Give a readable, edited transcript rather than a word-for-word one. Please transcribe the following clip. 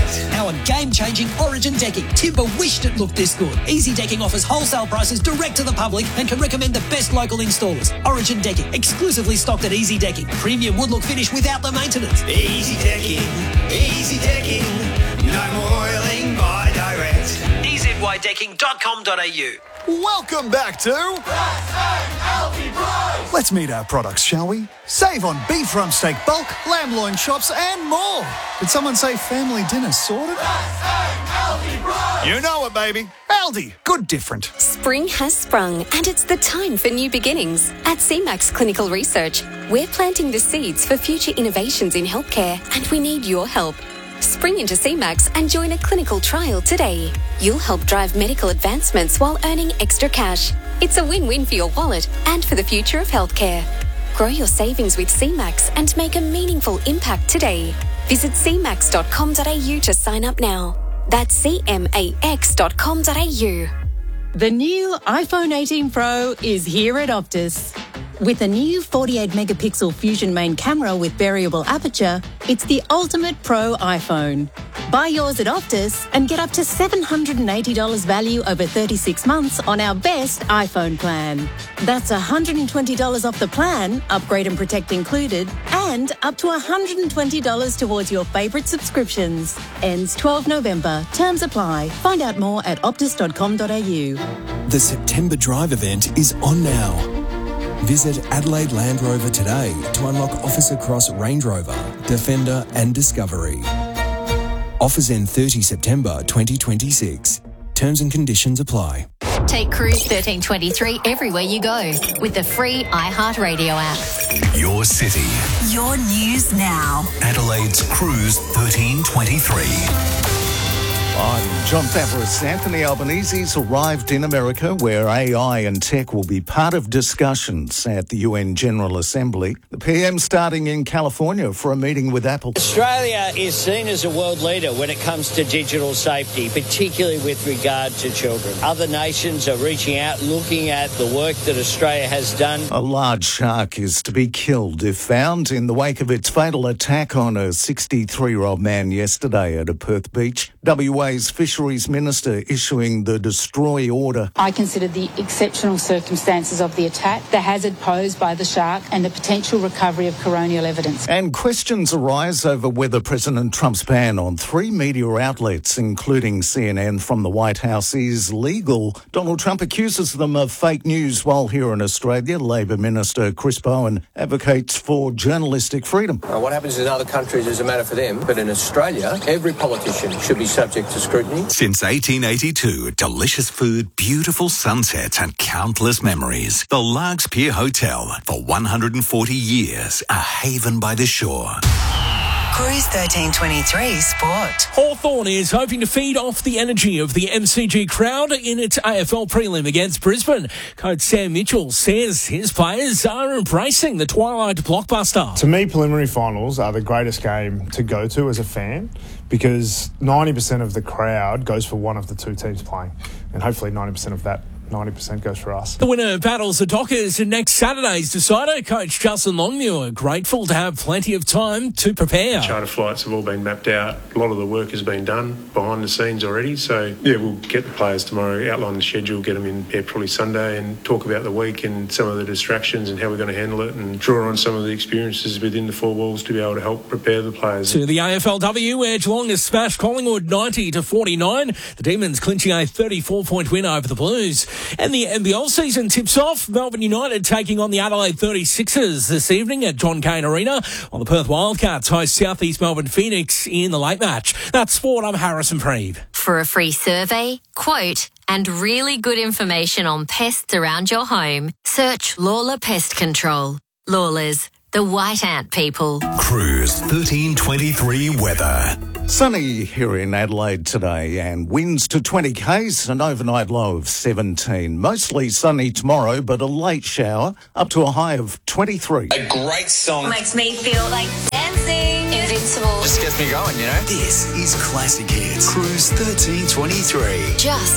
Direct. Our game-changing Origin decking. Timber wished it looked this good. Easy Decking offers wholesale prices direct to the public and can recommend the best local installers. Origin Decking, exclusively stocked at Easy Decking. Premium wood look finish without the maintenance. Easy Decking. Easy Decking. No more oiling by Direct. EZYDecking.com.au. Welcome back to... Let's meet our products, shall we? Save on beef rump steak bulk, lamb loin chops and more. Did someone say family dinner sorted? You know it, baby. Aldi. Good different. Spring has sprung and it's the time for new beginnings. At CMAX Clinical Research, we're planting the seeds for future innovations in healthcare and we need your help. Spring into CMAX and join a clinical trial today. You'll help drive medical advancements while earning extra cash. It's a win-win for your wallet and for the future of healthcare. Grow your savings with CMAX and make a meaningful impact today. Visit cmax.com.au to sign up now. That's cmax.com.au. The new iPhone 18 Pro is here at Optus. With a new 48-megapixel Fusion main camera with variable aperture, it's the ultimate pro iPhone. Buy yours at Optus and get up to $780 value over 36 months on our best iPhone plan. That's $120 off the plan, upgrade and protect included, and up to $120 towards your favourite subscriptions. Ends 12 November. Terms apply. Find out more at optus.com.au. The September Drive event is on now. Visit Adelaide Land Rover today to unlock offers across Range Rover, Defender and Discovery. Offers end 30 September 2026. Terms and conditions apply. Take Cruise 1323 everywhere you go with the free iHeartRadio app. Your city. Your news now. Adelaide's Cruise 1323. I'm John Favaris. Anthony Albanese's arrived in America, where AI and tech will be part of discussions at the UN General Assembly. The PM starting in California for a meeting with Apple. Australia is seen as a world leader when it comes to digital safety, particularly with regard to children. Other nations are reaching out, looking at the work that Australia has done. A large shark is to be killed if found in the wake of its fatal attack on a 63-year-old man yesterday at a Perth beach. WA's Fisheries Minister issuing the destroy order. I consider the exceptional circumstances of the attack, the hazard posed by the shark and the potential recovery of coronial evidence. And questions arise over whether President Trump's ban on 3 media outlets, including CNN from the White House, is legal. Donald Trump accuses them of fake news, while here in Australia, Labor Minister Chris Bowen advocates for journalistic freedom. What happens in other countries is a matter for them, but in Australia, every politician should be subject to scrutiny. Since 1882, delicious food, beautiful sunsets and countless memories. The Largs Pier Hotel, for 140 years, a haven by the shore. Cruise 1323 Sport. Hawthorn is hoping to feed off the energy of the MCG crowd in its AFL prelim against Brisbane. Coach Sam Mitchell says his players are embracing the Twilight blockbuster. To me, preliminary finals are the greatest game to go to as a fan, because 90% of the crowd goes for one of the two teams playing, and hopefully 90% of that 90% goes for us. The winner battles the Dockers in next Saturday's decider. Coach Justin Longmuir grateful to have plenty of time to prepare. Charter flights have all been mapped out. A lot of the work has been done behind the scenes already. So, we'll get the players tomorrow, outline the schedule, get them in probably Sunday, and talk about the week and some of the distractions and how we're going to handle it, and draw on some of the experiences within the four walls to be able to help prepare the players. To the AFLW, where Geelong has smashed Collingwood 90-49. The Demons clinching a 34-point win over the Blues. And the NBL season tips off. Melbourne United taking on the Adelaide 36ers this evening at John Cain Arena, while the Perth Wildcats host South East Melbourne Phoenix in the late match. That's sport. I'm Harrison Preeve. For a free survey, quote, and really good information on pests around your home, search Lawler Pest Control. Lawlers, the white ant people. Cruise 1323 weather. Sunny here in Adelaide today, and winds to 20 k's, an overnight low of 17. Mostly sunny tomorrow, but a late shower up to a high of 23. A great song. Makes me feel like dancing. Invincible. Just gets me going, you know. This is Classic Hits. Cruise 1323. Just